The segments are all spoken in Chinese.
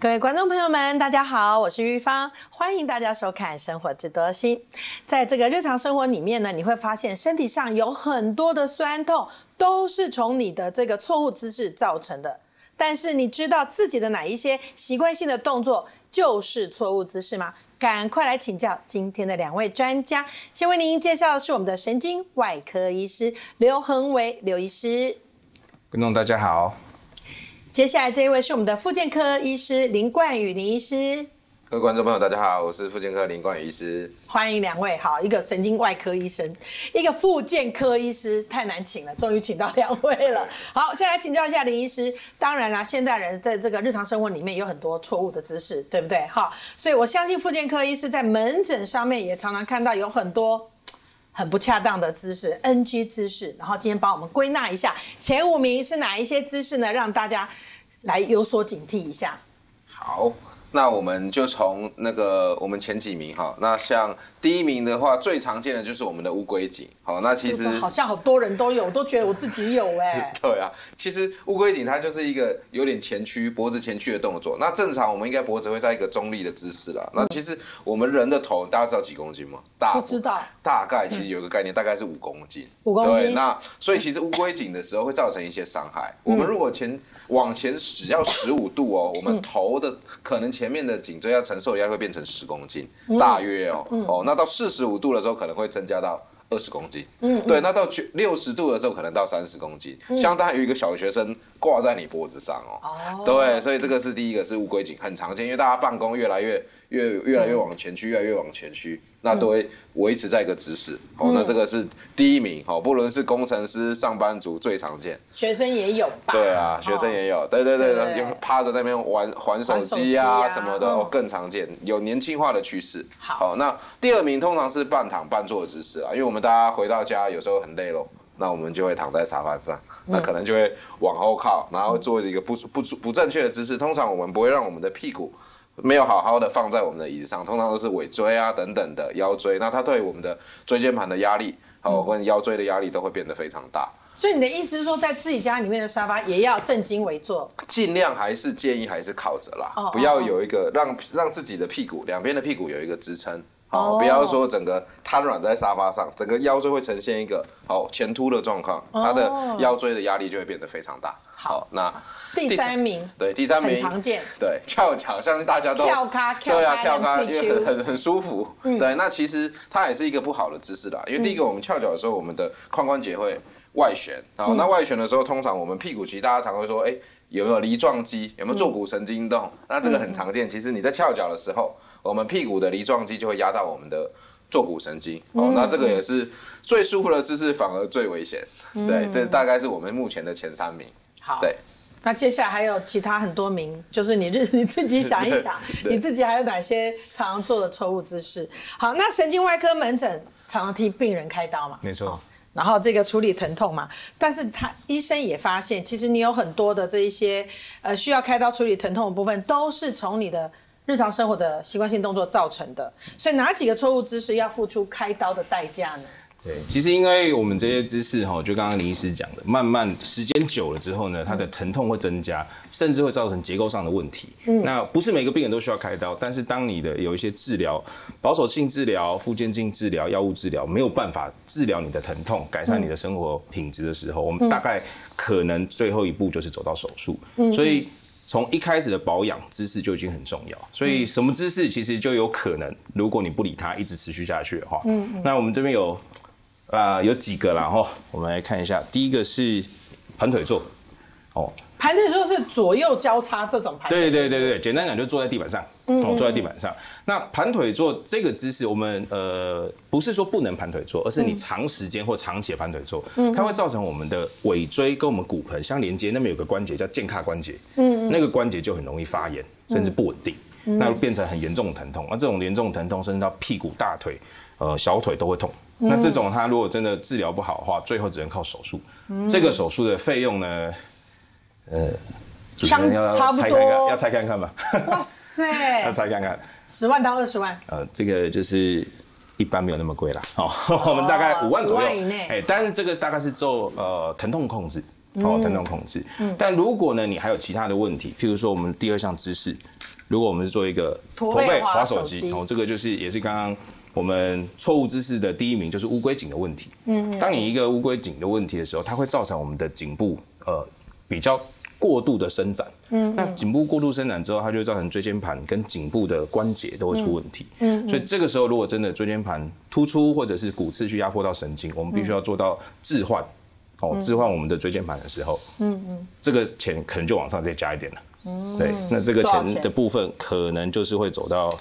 各位观众朋友们，大家好，我是玉芳，欢迎大家收看《生活知多心》。在这个日常生活里面呢，你会发现身体上有很多的酸痛，都是从你的这个错误姿势造成的。但是你知道自己的哪一些习惯性的动作就是错误姿势吗？赶快来请教今天的两位专家。先为您介绍的是我们的神经外科医师刘恒伟刘医师。 观众大家好。 接下来这一位是我们的复健科医师林冠宇林医师。 各位观众朋友大家好，我是复健科林冠宇医师。 欢迎两位。好，一个神经外科医生，一个复健科医师，太难请了，终于请到两位了。好，先来请教一下林医师。当然啦，现代人在这个日常生活里面有很多错误的姿势，对不对？好，所以我相信复健科医师在门诊上面也常常看到有很多很不恰当的姿势 NG 姿势，然后今天帮我们归纳一下前5名是哪一些姿势呢，让大家来有所警惕一下。 好，那我们就从我们前几名哈，那像第一名的话，最常见的就是我们的乌龟颈。好，那其实好像好多人都有，我都觉得我自己有对啊，其实乌龟颈它就是一个有点前屈，脖子前屈的动作。那正常我们应该脖子会在一个中立的姿势啦。那其实我们人的头，大家知道几公斤吗？ 不知道。 大概其实有一个概念，大概是5公斤。 5公斤。 对，那所以其实乌龟颈的时候会造成一些伤害。我们如果往前只要15度哦，我们头的可能前面的颈椎要承受的压力会变成10公斤，大约哦。那到45度的时候可能会增加到20公斤，对，那到60度的时候可能到30公斤，相当于有一个小学生挂在你脖子上哦。对，所以这个是第一个是乌龟颈，很常见，因为大家办公越来越往前屈，越来越往前屈，那都会维持在一个姿势。那这个是第一名，不论是工程师、上班族最常见， 学生也有吧？ 对啊，学生也有，对，趴着在那边玩手机啊什么的，更常见，有年轻化的趋势。好，那第二名通常是半躺半坐的姿势啊，因为我们大家回到家有时候很累咯，那我们就会躺在沙发上，那可能就会往后靠，然后做一个不正确的姿势。通常我们不会让我们的屁股没有好好的放在我们的椅子上，通常都是尾椎啊等等的腰椎，那它对我们的椎间盘的压力，跟腰椎的压力都会变得非常大。 所以你的意思是说，在自己家里面的沙发也要正襟危坐， 尽量还是建议还是靠着啦，不要有一个让自己的屁股两边的屁股有一个支撑。不要说整个瘫软在沙发上，整个腰椎会呈现一个前凸的状况，它的腰椎的压力就会变得非常大。好，那第三名， 对，第3名很常见， 对，翘脚，相信大家都跳咖， 对啊，跳咖，因为很舒服。对，那其实它也是一个不好的姿势啦，因为第一个我们翘脚的时候，我们的髋关节会外旋，那外旋的时候，通常我们屁股其实大家常会说，有没有梨状肌，有没有坐骨神经动？那这个很常见。其实你在翘脚的时候，我们屁股的梨状肌就会压到我们的坐骨神经。那这个也是最舒服的姿势，反而最危险。对，这大概是我们目前的前3名。 好， 对。 那接下来还有其他很多名，就是你自己想一想，你自己还有哪些常常做的错误姿势？好，那神经外科门诊常常替病人开刀嘛？ 没错。 然后这个处理疼痛嘛，但是医生也发现，其实你有很多的这一些需要开刀处理疼痛的部分，都是从你的日常生活的习惯性动作造成的。所以哪几个错误姿势要付出开刀的代价呢？ 对，其实因为我们这些姿势就刚刚林医师讲的，慢慢时间久了之后呢，它的疼痛会增加，甚至会造成结构上的问题。那不是每个病人都需要开刀，但是当你的有一些治疗，保守性治疗、复健性治疗、药物治疗没有办法治疗你的疼痛，改善你的生活品质的时候，我们大概可能最后一步就是走到手术。所以从一开始的保养姿势就已经很重要，所以什么姿势其实就有可能，如果你不理它，一直持续下去的话，那我们这边有几个啦我们来看一下。第一个是盘腿坐， 盘腿坐是左右交叉这种盘腿坐。 对，简单讲就坐在地板上，坐在地板上。那盘腿坐这个姿势，我们不是说不能盘腿坐，而是你长时间或长期的盘腿坐，它会造成我们的尾椎跟我们骨盆相连接，那边有个关节叫肩胯关节，那个关节就很容易发炎，甚至不稳定，那变成很严重的疼痛。那这种严重的疼痛，甚至到屁股、大腿、小腿都会痛。那这种它如果真的治疗不好的话，最后只能靠手术。这个手术的费用呢， 差不多要猜看看吧。 哇塞， 要猜看看 ，10万到20万。 这个就是一般没有那么贵啦。我们大概5万左右 5万以内。 但是这个大概是做疼痛控制。疼痛控制。但如果呢，你还有其他的问题，譬如说我们第2项姿势， 如果我们是做一个驼背滑手机这个就是也是刚刚我们错误姿势的第一名，就是乌龟颈的问题。当你一个乌龟颈的问题的时候，它会造成我们的颈部比较过度的伸展。那颈部过度伸展之后，它就会造成椎间盘跟颈部的关节都会出问题。所以这个时候，如果真的椎间盘突出或者是骨刺去压迫到神经，我们必须要做到置换。置换我们的椎间盘的时候，这个钱可能就往上再加一点了。对，那这个钱的部分可能就是会走到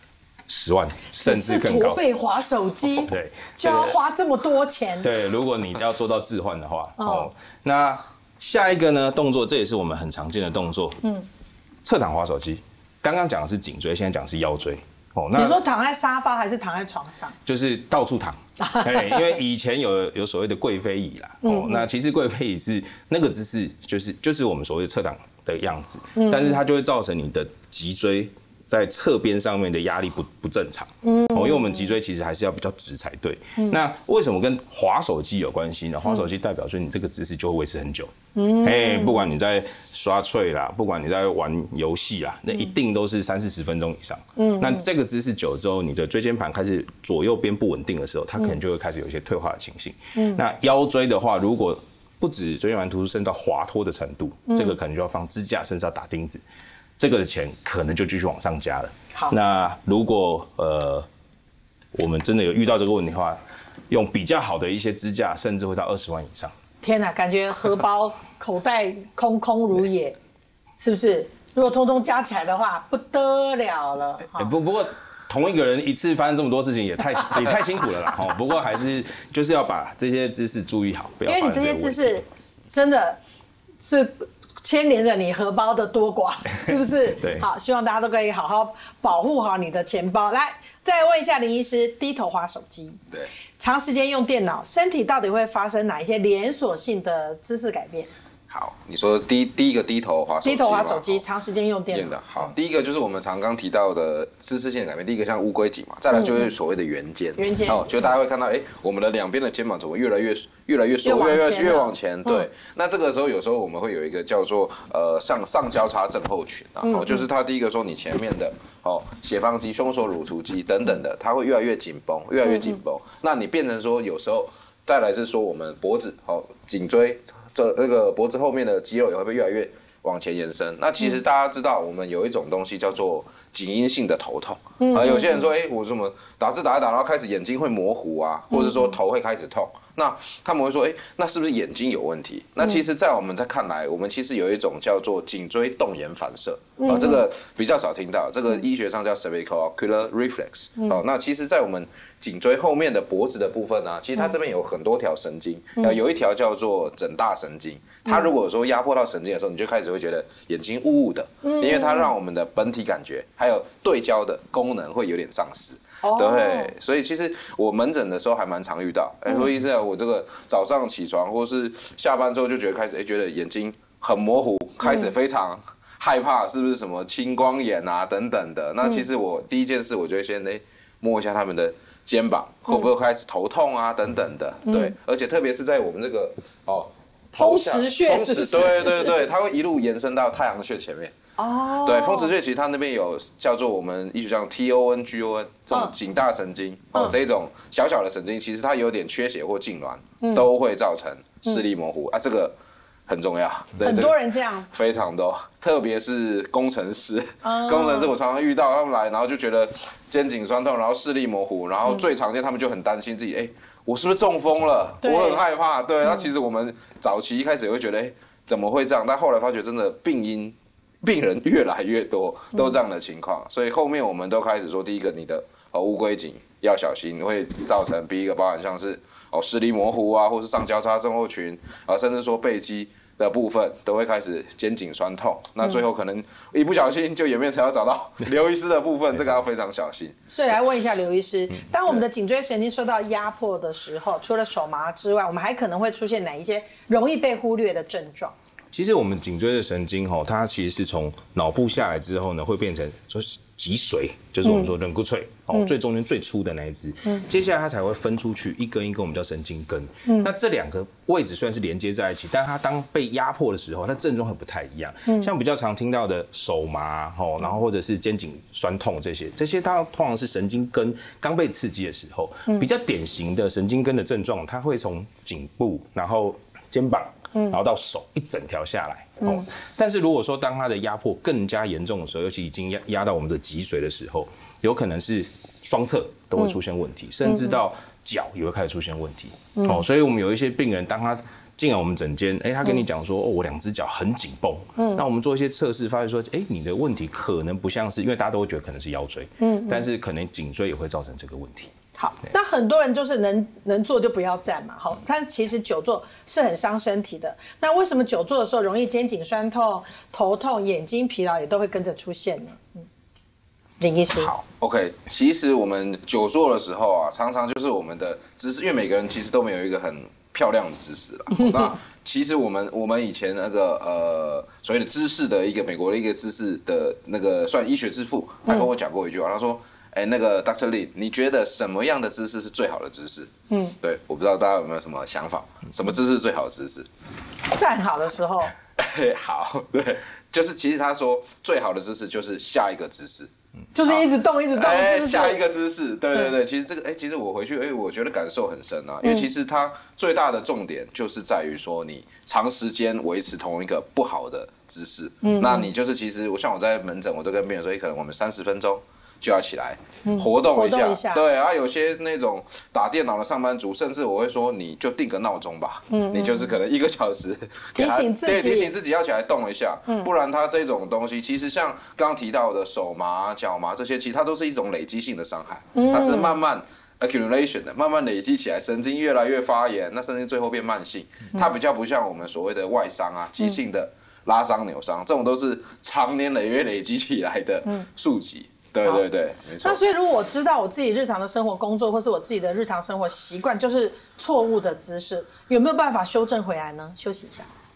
10万，甚至更高。 驼背滑手机， 对， 就要花这么多钱。 对，如果你要做到置换的话，那下一个呢动作，这也是我们很常见的动作，侧躺滑手机。刚刚讲的是颈椎，现在讲的是腰椎。 你说躺在沙发还是躺在床上？ 就是到处躺，因为以前有所谓的贵妃椅啦，那其实贵妃椅是那个姿势，就是我们所谓的侧躺的样子，但是它就会造成你的脊椎在侧边上面的压力不正常，因为我们脊椎其实还是要比较直才对。那为什么跟滑手机有关系呢？滑手机代表说你这个姿势就会维持很久，不管你在刷脆啦，不管你在玩游戏啦，那一定都是30-40分钟以上。那这个姿势久了之后，你的椎间盘开始左右边不稳定的时候，它可能就会开始有一些退化的情形。那腰椎的话，如果不止椎间盘突出，甚至到滑脱的程度，这个可能就要放支架，甚至要打钉子。这个钱可能就继续往上加了。好，那如果我们真的有遇到这个问题的话，用比较好的一些支架，甚至会到20万以上。 天哪，感觉荷包口袋空空如也，是不是？如果通通加起来的话，不得了了。 不过同一个人一次发生这么多事情也太辛苦了啦。不过还是就是要把这些姿势注意好，不要因为你这些姿势真的是牵连着你荷包的多寡，是不是？ 对。 好，希望大家都可以好好保护好你的钱包。来，再问一下林医师，低头滑手机， 对， 长时间用电脑，身体到底会发生哪一些连锁性的姿势改变？ 好，你说第一个低头滑手机， 低头滑手机，长时间用电脑。 好，第一个就是我们刚提到的姿势性的改变，第一个像乌龟颈嘛，再来就是所谓的圆肩。 圆肩， 就大家会看到，我们的两边的肩膀怎么越来越缩，越往前。对，那这个时候有时候我们会有一个叫做上交叉症候群啊，就是它第一个说你前面的斜方肌、胸锁乳突肌等等的，它会越来越紧绷，那你变成说有时候再来是说我们脖子、颈椎。那个脖子后面的肌肉也会越来越往前延伸。那其实大家知道，我们有一种东西叫做颈因性的头痛。有些人说，我怎么打字打一打，然后开始眼睛会模糊啊，或者说头会开始痛。那他们会说，那是不是眼睛有问题？那其实，在我们看来，我们其实有一种叫做颈椎动眼反射这个比较少听到，这个医学上叫 cervical ocular reflex。那其实，在我们颈椎后面的脖子的部分呢，其实它这边有很多条神经，有一条叫做枕大神经。它如果说压迫到神经的时候，你就开始会觉得眼睛雾雾的，因为它让我们的本体感觉还有对焦的功能会有点丧失。对，所以其实我门诊的时候还蛮常遇到，说医生，我这个早上起床或是下班之后就觉得开始觉得眼睛很模糊，开始非常害怕，是不是什么青光眼啊等等的？那其实我第一件事，我就会先摸一下他们的肩膀，会不会开始头痛啊等等的。对，而且特别是在我们这个风池穴是不是？ 对，它会一路延伸到太阳穴前面。对，风池穴其实它那边有叫做我们医学上 TON、GON 这种颈大神经这一种小小的神经，其实它有点缺血或痉挛，都会造成视力模糊啊，这个很重要。 很多人这样， 非常多，特别是工程师，我常常遇到他们来，然后就觉得肩颈酸痛，然后视力模糊，然后最常见他们就很担心自己，我是不是中风了？我很害怕。对，那其实我们早期一开始也会觉得，怎么会这样？但后来发觉真的病人越来越多，都这样的情况，所以后面我们都开始说，第一个你的乌龟颈要小心，会造成第一个包含像是视力模糊啊，或是上交叉症候群甚至说背肌的部分都会开始肩颈酸痛，那最后可能一不小心就演变成要找到刘医师的部分，这个要非常小心。 所以来问一下刘医师，当我们的颈椎神经受到压迫的时候，除了手麻之外，我们还可能会出现哪一些容易被忽略的症状？其实我们颈椎的神经它其实是从脑部下来之后呢，会变成脊髓，就是我们说人骨髓最中间最粗的那一支，接下来它才会分出去一根一根，我们叫神经根。那这2个位置虽然是连接在一起，但它当被压迫的时候，它症状会不太一样。像比较常听到的手麻然后或者是肩颈酸痛这些它通常是神经根刚被刺激的时候，比较典型的神经根的症状，它会从颈部，然后肩膀。然后到手一整条下来，但是如果说当它的压迫更加严重的时候，尤其已经压到我们的脊髓的时候，有可能是双侧都会出现问题，甚至到脚也会开始出现问题。所以我们有一些病人，当他进来我们诊间，他跟你讲说，我2只脚很紧绷，那我们做一些测试，发现说，你的问题可能不像是，因为大家都会觉得可能是腰椎，但是可能颈椎也会造成这个问题。 好，那很多人就是能坐就不要站嘛，好，但其实久坐是很伤身体的。那为什么久坐的时候容易肩颈酸痛、头痛、眼睛疲劳也都会跟着出现呢？林医师， 好 ，OK， 其实我们久坐的时候啊，常常就是我们的姿势，因为每个人其实都没有一个很漂亮的姿势啦。那其实我们以前那个所谓的姿势的一个美国的一个姿势的那个算医学之父，他跟我讲过一句话，他说。那个 Dr. Lee， 你觉得什么样的姿势是最好的姿势？对，我不知道大家有没有什么想法，什么姿势是最好的姿势？ 站好的时候。 好，对，就是其实他说最好的姿势就是下一个姿势， 就是一直动一直动。 下一个姿势，对，其实这个，其实我回去，我觉得感受很深啊，因为其实它最大的重点就是在于说你长时间维持同一个不好的姿势，那你就是其实像我在门诊，我都跟病人说，可能我们30分钟。就要起来活动一下，对啊，有些那种打电脑的上班族，甚至我会说，你就定个闹钟吧，你就是可能1个小时提醒自己要起来动一下，不然它这种东西，其实像刚刚提到的手麻、脚麻这些，其实它都是一种累积性的伤害，它是慢慢 accumulation 的，慢慢累积起来，神经越来越发炎，那甚至最后变慢性，它比较不像我们所谓的外伤啊，急性的拉伤、扭伤，这种都是长年累月累积起来的数级。对，没错。 那所以如果我知道我自己日常的生活工作，或是我自己的日常生活习惯就是错误的姿势，有没有办法修正回来呢？休息一下。